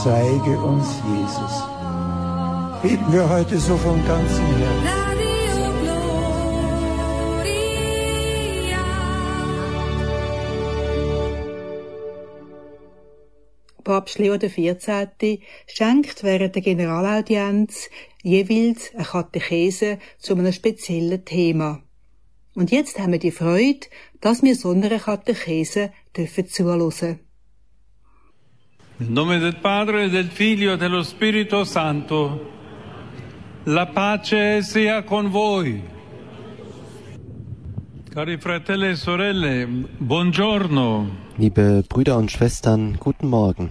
Zeige uns Jesus. Beten wir heute so von ganzem Herzen. Papst Leo XIV. Schenkt während der Generalaudienz jeweils eine Katechese zu einem speziellen Thema. Und jetzt haben wir die Freude, dass wir so einer Katechese zuhören dürfen. Nel nome del Padre, del Figlio e dello Spirito Santo. La pace sia con voi. Cari fratelli e sorelle, buongiorno. Liebe Brüder und Schwestern, guten Morgen.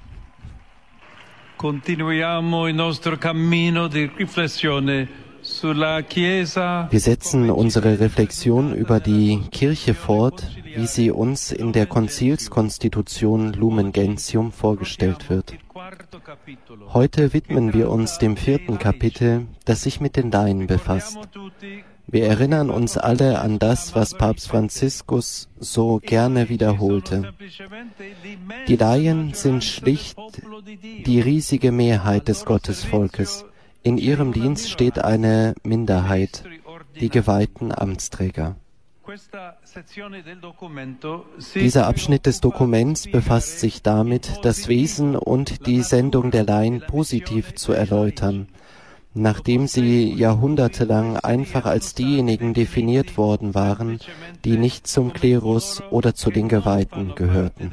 Continuiamo il nostro cammino di riflessione sulla Chiesa. Wir setzen unsere Reflexion über die Kirche fort, wie sie uns in der Konzilskonstitution Lumen Gentium vorgestellt wird. Heute widmen wir uns dem 4. Kapitel, das sich mit den Laien befasst. Wir erinnern uns alle an das, was Papst Franziskus so gerne wiederholte. Die Laien sind schlicht die riesige Mehrheit des Gottesvolkes. In ihrem Dienst steht eine Minderheit, die geweihten Amtsträger. Dieser Abschnitt des Dokuments befasst sich damit, das Wesen und die Sendung der Laien positiv zu erläutern, nachdem sie jahrhundertelang einfach als diejenigen definiert worden waren, die nicht zum Klerus oder zu den Geweihten gehörten.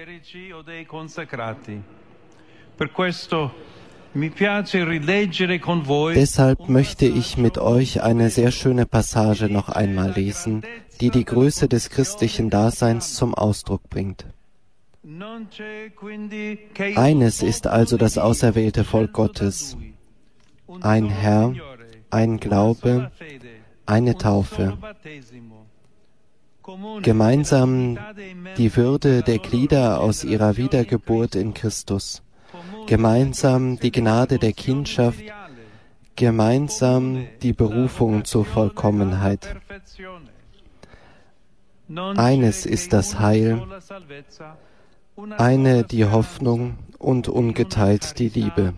Deshalb möchte ich mit euch eine sehr schöne Passage noch einmal lesen, die die Größe des christlichen Daseins zum Ausdruck bringt. Eines ist also das auserwählte Volk Gottes: ein Herr, ein Glaube, eine Taufe. Gemeinsam die Würde der Glieder aus ihrer Wiedergeburt in Christus. Gemeinsam die Gnade der Kindschaft. Gemeinsam die Berufung zur Vollkommenheit. Eines ist das Heil, eine die Hoffnung und ungeteilt die Liebe.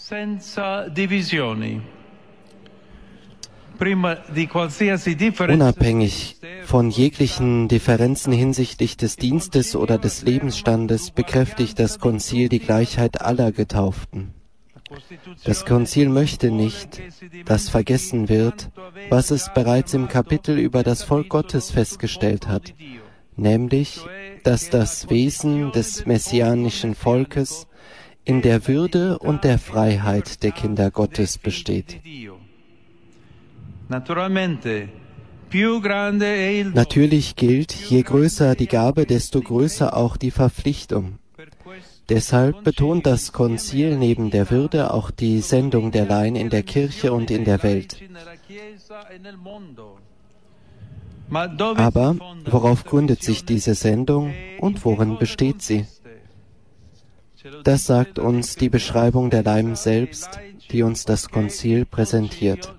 Unabhängig von jeglichen Differenzen hinsichtlich des Dienstes oder des Lebensstandes bekräftigt das Konzil die Gleichheit aller Getauften. Das Konzil möchte nicht, dass vergessen wird, was es bereits im Kapitel über das Volk Gottes festgestellt hat, nämlich, dass das Wesen des messianischen Volkes in der Würde und der Freiheit der Kinder Gottes besteht. Natürlich gilt, je größer die Gabe, desto größer auch die Verpflichtung. Deshalb betont das Konzil neben der Würde auch die Sendung der Laien in der Kirche und in der Welt. Aber worauf gründet sich diese Sendung und worin besteht sie? Das sagt uns die Beschreibung der Laien selbst, die uns das Konzil präsentiert.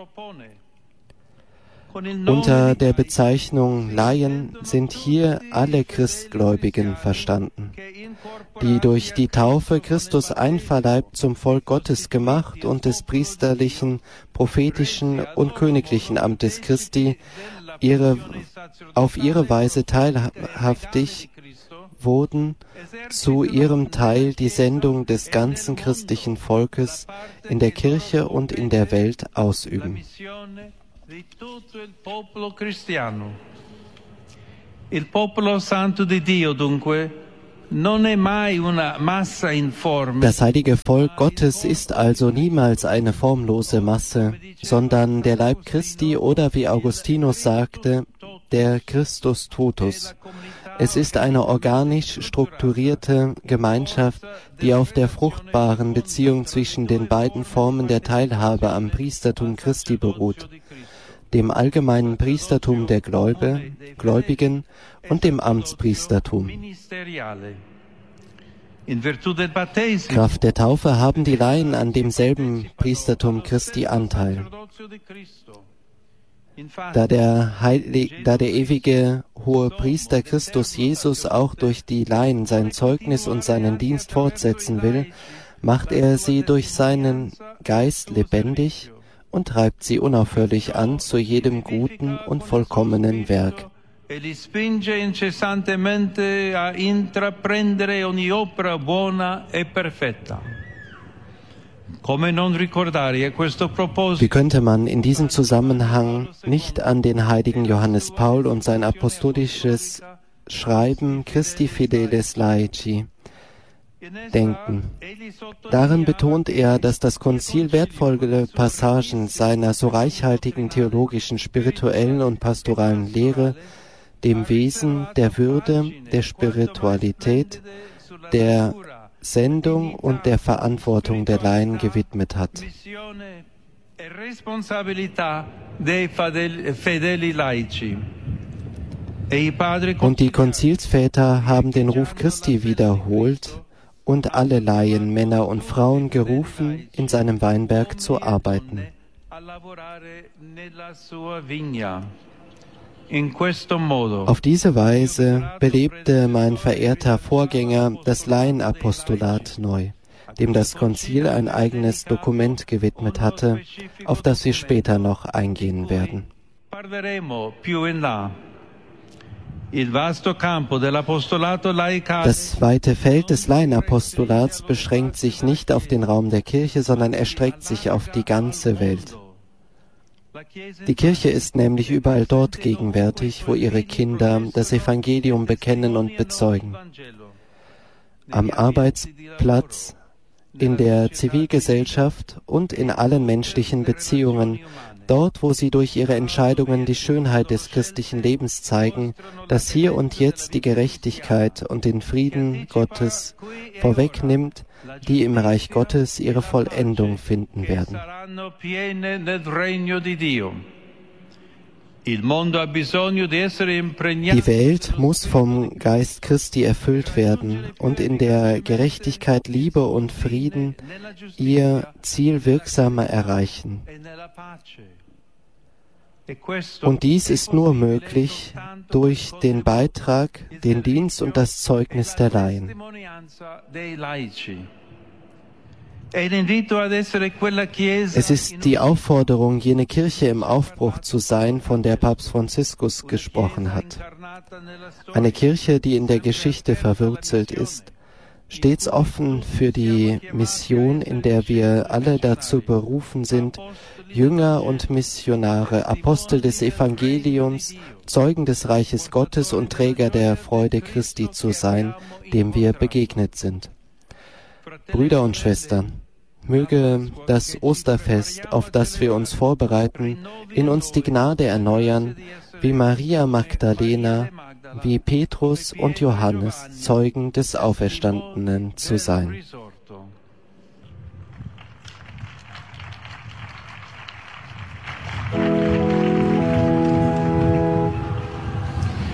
Unter der Bezeichnung Laien sind hier alle Christgläubigen verstanden, die durch die Taufe Christus einverleibt zum Volk Gottes gemacht und des priesterlichen, prophetischen und königlichen Amtes Christi auf ihre Weise teilhaftig wurden, zu ihrem Teil die Sendung des ganzen christlichen Volkes in der Kirche und in der Welt ausüben. Di tutto il popolo cristiano. Il popolo santo di Dio, dunque, non è mai una massa informe. Das heilige Volk Gottes ist also niemals eine formlose Masse, sondern der Leib Christi oder, wie Augustinus sagte, der Christus totus. Es ist eine organisch strukturierte Gemeinschaft, die auf der fruchtbaren Beziehung zwischen den beiden Formen der Teilhabe am Priestertum Christi beruht, dem allgemeinen Priestertum der Gläubigen und dem Amtspriestertum. Kraft der Taufe haben die Laien an demselben Priestertum Christi Anteil. Da der ewige hohe Priester Christus Jesus auch durch die Laien sein Zeugnis und seinen Dienst fortsetzen will, macht er sie durch seinen Geist lebendig und treibt sie unaufhörlich an zu jedem guten und vollkommenen Werk. E li spinge incessantemente a intraprendere ogni opera buona e perfetta. Wie könnte man in diesem Zusammenhang nicht an den heiligen Johannes Paul und sein apostolisches Schreiben Christi Fideles Laici denken? Darin betont er, dass das Konzil wertvolle Passagen seiner so reichhaltigen theologischen, spirituellen und pastoralen Lehre dem Wesen, der Würde, der Spiritualität, der Sendung und der Verantwortung der Laien gewidmet hat. Und die Konzilsväter haben den Ruf Christi wiederholt und alle Laien, Männer und Frauen gerufen, in seinem Weinberg zu arbeiten. Auf diese Weise belebte mein verehrter Vorgänger das Laienapostolat neu, dem das Konzil ein eigenes Dokument gewidmet hatte, auf das wir später noch eingehen werden. Das weite Feld des Laienapostolats beschränkt sich nicht auf den Raum der Kirche, sondern erstreckt sich auf die ganze Welt. Die Kirche ist nämlich überall dort gegenwärtig, wo ihre Kinder das Evangelium bekennen und bezeugen. Am Arbeitsplatz, in der Zivilgesellschaft und in allen menschlichen Beziehungen, dort, wo sie durch ihre Entscheidungen die Schönheit des christlichen Lebens zeigen, das hier und jetzt die Gerechtigkeit und den Frieden Gottes vorwegnimmt, die im Reich Gottes ihre Vollendung finden werden. Die Welt muss vom Geist Christi erfüllt werden und in der Gerechtigkeit, Liebe und Frieden ihr Ziel wirksamer erreichen. Und dies ist nur möglich durch den Beitrag, den Dienst und das Zeugnis der Laien. Es ist die Aufforderung, jene Kirche im Aufbruch zu sein, von der Papst Franziskus gesprochen hat. Eine Kirche, die in der Geschichte verwurzelt ist, stets offen für die Mission, in der wir alle dazu berufen sind, Jünger und Missionare, Apostel des Evangeliums, Zeugen des Reiches Gottes und Träger der Freude Christi zu sein, dem wir begegnet sind. Brüder und Schwestern, möge das Osterfest, auf das wir uns vorbereiten, in uns die Gnade erneuern, wie Maria Magdalena, wie Petrus und Johannes Zeugen des Auferstandenen zu sein.